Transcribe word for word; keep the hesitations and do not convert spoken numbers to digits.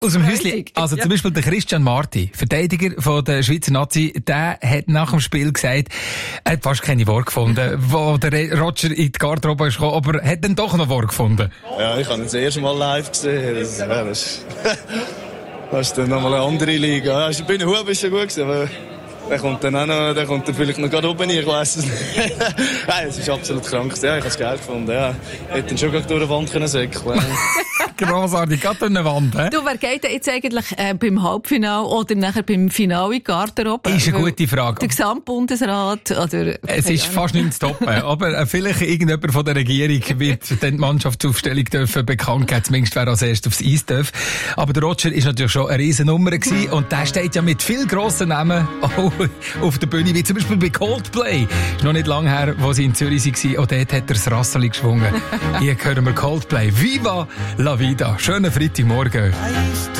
Aus dem Häusli. Also ja. Zum Beispiel der Christian Marti, Verteidiger von der Schweizer Nazi, der hat nach dem Spiel gesagt, er hat fast keine Worte gefunden, wo der Roger in die Garderobe ist gekommen, aber er hat dann doch noch Worte gefunden. Ja, ich habe ihn das erste Mal live gesehen. Das, ja, das, das ist dann nochmal eine andere Liga. Ja, ich bin Hub ist schon gut gewesen, aber der kommt dann auch noch, der kommt dann vielleicht noch gerade oben hier, ich weiss es nicht. Nein, es ist absolut krank. Ja, ich habe es geil gefunden. Ja, ich hätte ihn schon durch die Wand können säckeln. Grossartig, gerade durch eine Wand. He? Du, wer geht denn jetzt eigentlich äh, beim Halbfinale oder nachher beim Finale in die Garderobe? Ist eine gute Frage. Der Gesamtbundesrat? Oder, es ist fast nicht zu toppen. Aber äh, vielleicht irgendjemand von der Regierung wird dann die Mannschaftsaufstellung dürfen bekannt geben, zumindest wer als erstes aufs Eis darf. Aber der Roger ist natürlich schon eine riesen Nummer gewesen und der steht ja mit viel grossen Namen auch auf der Bühne, wie zum Beispiel bei Coldplay. Ist noch nicht lange her, wo sie in Zürich waren und dort hat er das Rasseli geschwungen. Hier hören wir Coldplay. Viva la vida. Schönen Freitagmorgen.